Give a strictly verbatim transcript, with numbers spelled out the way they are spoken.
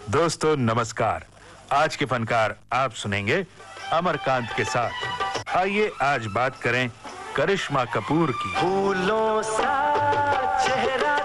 दोस्तों नमस्कार। आज के फनकार आप सुनेंगे अमरकांत के साथ। आइए आज बात करें करिश्मा कपूर की। फूलों सा चेहरा